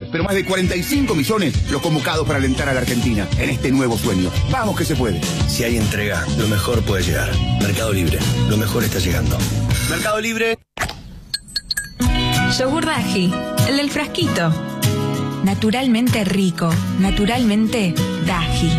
pero más de 45 millones los convocados para alentar a la Argentina en este nuevo sueño. Vamos que se puede. Si hay entrega, lo mejor puede llegar. Mercado Libre, lo mejor está llegando. Mercado Libre. Yogur Daji, el del frasquito. Naturalmente rico, naturalmente Daji.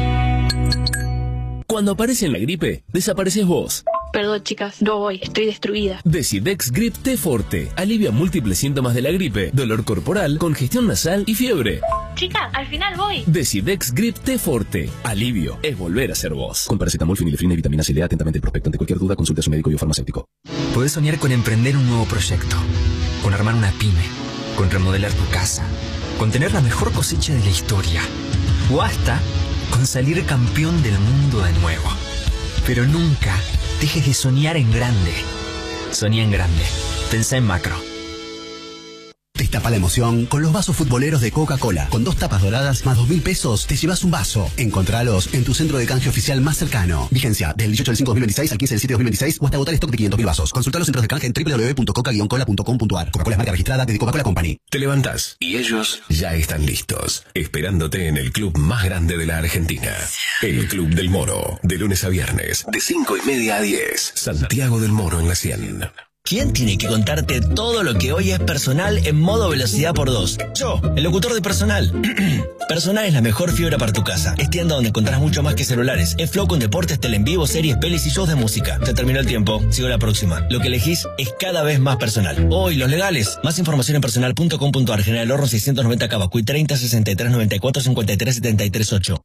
Cuando aparece la gripe, desapareces vos. Perdón, chicas, no voy, estoy destruida. Decidex Grip T Forte alivia múltiples síntomas de la gripe, dolor corporal, congestión nasal y fiebre. Chicas, al final voy. Decidex Grip T Forte. Alivio es volver a ser vos. Con paracetamol, fenilefrina y vitamina C. Lea atentamente el prospecto. Ante cualquier duda, consulte a su médico y o farmacéutico. Podés soñar con emprender un nuevo proyecto, con armar una pyme, con remodelar tu casa, con tener la mejor cosecha de la historia, o hasta con salir campeón del mundo de nuevo. Pero nunca dejes de soñar en grande. Soñá en grande. Pensá en macro. Destapa la emoción con los vasos futboleros de Coca-Cola. Con 2 tapas doradas más 2.000 pesos te llevas un vaso. Encontralos en tu centro de canje oficial más cercano. Vigencia del 18 del 5 de 2026 al 15 del 7 de 2026 o hasta agotar stock de 500.000 vasos. Consulta los centros de canje en www.coca-cola.com.ar. Coca-Cola es marca registrada de Coca-Cola Company. Te levantás y ellos ya están listos, esperándote en el club más grande de la Argentina. El Club del Moro, de lunes a viernes, de 5:30 a 10. Santiago del Moro en la 100. ¿Quién tiene que contarte todo lo que hoy es Personal en modo velocidad por 2? Yo, el locutor de Personal. Personal es la mejor fibra para tu casa. Es tienda donde encontrás mucho más que celulares. Es flow con deportes, tele en vivo, series, pelis y shows de música. Se terminó el tiempo. Sigo la próxima. Lo que elegís es cada vez más Personal. Hoy, los legales. Más información en personal.com.ar. General Horro 690 Cabacuy 30 63 94 53 73 8.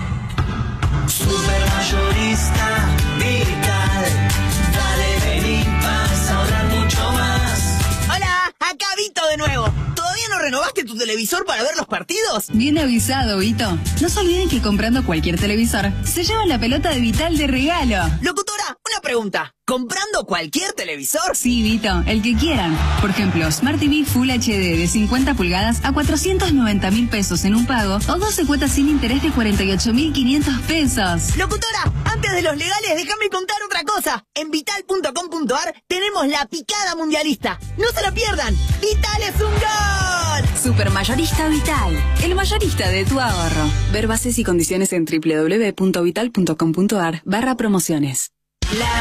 Super mayorista Vital. Dale, vení, vas a ahorrar mucho más. Hola, acá Vito de nuevo. ¿Todavía no renovaste tu televisor para ver los partidos? Bien avisado, Vito. No se olviden que comprando cualquier televisor, se llevan la pelota de Vital de regalo. Locutora, una pregunta. ¿Comprando cualquier televisor? Sí, Vito, el que quieran. Por ejemplo, Smart TV Full HD de 50 pulgadas a 490.000 pesos en un pago o 12 cuotas sin interés de 48.500 pesos. Locutora, antes de los legales, déjame contar otra cosa. En vital.com.ar tenemos la picada mundialista. ¡No se la pierdan! ¡Vital es un gol! Super mayorista Vital, el mayorista de tu ahorro. Ver bases y condiciones en www.vital.com.ar/promociones.